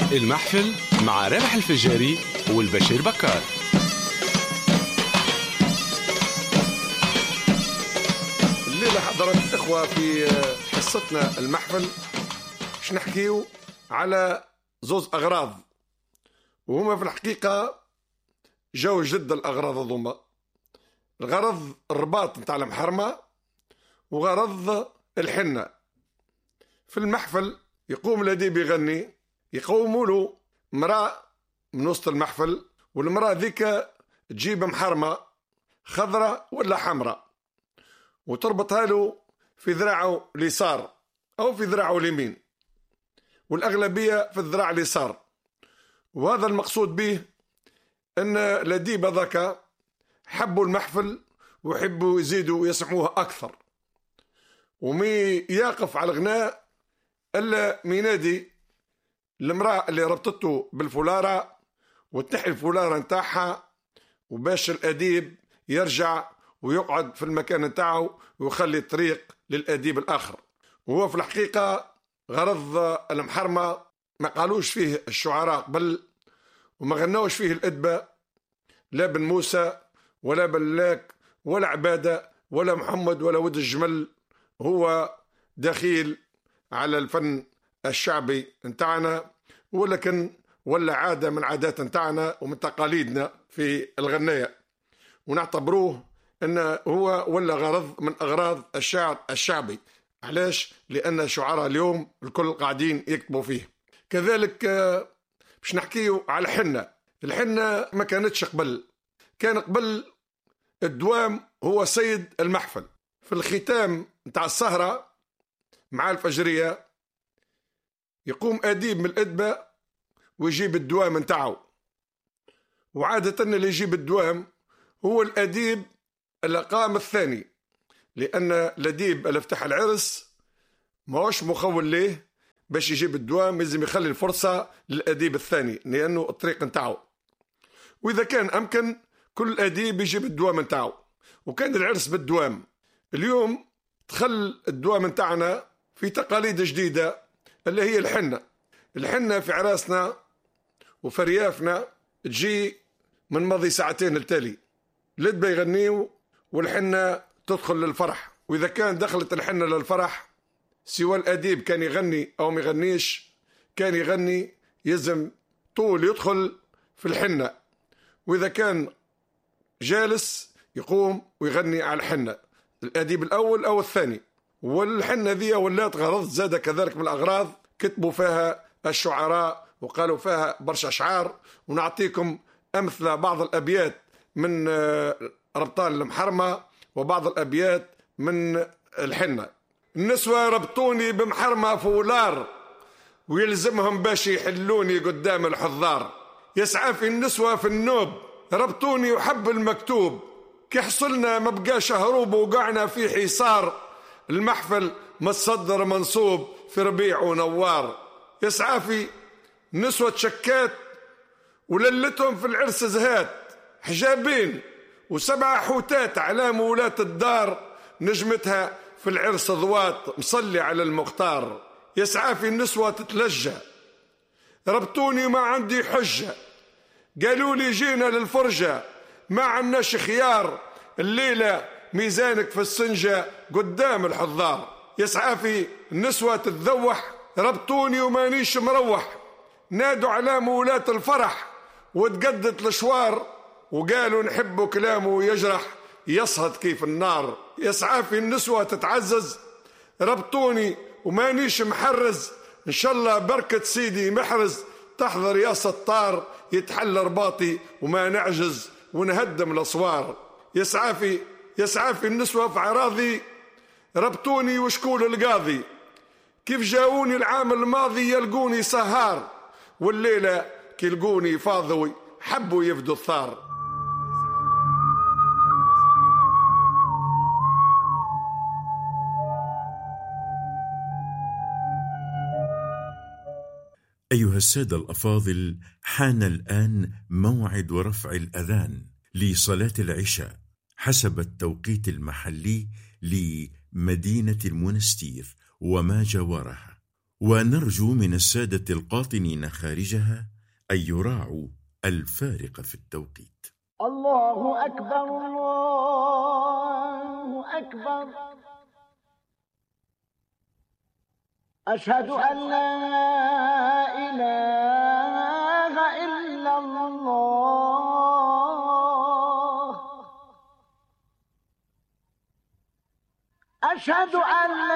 المحفل مع رابح الفجاري والبشير بكار. الليلة حضرت الإخوة في حصتنا المحفل باش نحكيو على زوز أغراض، وهما في الحقيقة جو جد الأغراض هذوما. الغرض الرباط نتاع المحرمة وغرض الحنة. في المحفل يقوم الأديب يغني، يقوموا له مرأة من وسط المحفل، والمرأة ذيك تجيب محرمة خضراء ولا حمراء وتربطها له في ذراعه اليسار أو في ذراعه اليمين، والأغلبية في الذراع اليسار. وهذا المقصود به أن الأديب هذاك حبوا المحفل ويحبوا يزيدوا يسمعوها أكثر، ومي يقف على الغناء إلا مينادي المرأة اللي ربطته بالفولارة وتنحي الفولارة نتاعها، وباش الأديب يرجع ويقعد في المكان نتاعه ويخلي الطريق للأديب الآخر. وهو في الحقيقة غرض المحرمة ما قالوش فيه الشعراء قبل، وما غنوش فيه الأدبة، لا بن موسى ولا بلاك ولا عبادة ولا محمد ولا ود الجمل. هو دخيل على الفن الشعبي نتاعنا، ولكن ولا عادة من عادات نتاعنا ومن تقاليدنا في الغناية، ونعتبروه أنه هو ولا غرض من أغراض الشعر الشعبي. علاش؟ لأن الشعراء اليوم الكل قاعدين يكتبوا فيه. كذلك باش نحكيه على الحنة. الحنة ما كانتش قبل، كان قبل الدوام هو سيد المحفل. في الختام نتاع السهرة مع الفجرية يقوم أديب من الأدبة ويجيب الدوام نتاعه، وعادة اللي يجيب الدوام هو الأديب اللي قام الثاني، لأن الأديب اللي فتح العرس ما هوش مخول ليه باش يجيب الدوام، لازم يخلي الفرصة للأديب الثاني لأنه الطريق نتاعه. وإذا كان أمكن كل أديب يجيب الدوام نتاعه، وكان العرس بالدوام. اليوم دخل الدوام نتاعنا في تقاليد جديدة اللي هي الحنة. الحنة في عراسنا وفي ريافنا تجي من ماضي ساعتين التالي، الأدبة يغنيوا والحنة تدخل للفرح. وإذا كان دخلت الحنة للفرح سوى الأديب كان يغني أو ما يغنيش، كان يغني يزم طول يدخل في الحنة، وإذا كان جالس يقوم ويغني على الحنة، الأديب الأول أو الثاني. والحنة ذي ولات غرض زاد كذلك من الأغراض كتبوا فيها الشعراء وقالوا فيها برشا أشعار، ونعطيكم أمثلة بعض الأبيات من ربطان المحرمة وبعض الأبيات من الحنة. النسوة ربطوني بمحرمة فولار ويلزمهم باش يحلوني قدام الحضار، يسعى في النسوة في النوب ربطوني وحب المكتوب، كحصلنا مبقاش هروب وقعنا في حصار، المحفل متصدر منصوب في ربيع ونوار. يسعى في نسوة شكات وللتهم في العرس زهات، حجابين وسبع حوتات على مولاة الدار، نجمتها في العرس ضوات مصلي على المختار. يسعى في النسوة تتلجى ربطوني ما عندي حجة، قالوا لي جينا للفرجة ما عناش خيار، الليلة ميزانك في السنجة قدام الحضار. يسعى في النسوة تتذوح ربطوني ومانيش مروح، نادوا على مولاة الفرح وتقدت الشوار، وقالوا نحبوا كلامه يجرح يصهد كيف النار. يسعى في النسوة تتعزز ربطوني ومانيش محرز، إن شاء الله بركة سيدي محرز، تحضر يا ستار يتحل رباطي وما نعجز ونهدم الأسوار. يسعى في النسوة في عراضي ربطوني وشكول القاضي، كيف جاوني العام الماضي يلقوني سهار، والليلة كيلقوني فاضوي حبوا يفدوا الثار. أيها السادة الأفاضل، حان الآن موعد رفع الأذان لصلاة العشاء حسب التوقيت المحلي لمدينة المنستير وما جاورها، ونرجو من السادة القاطنين خارجها أن يراعوا الفارق في التوقيت. الله أكبر الله أكبر أشهد أن لا إله إلا الله أشهد أن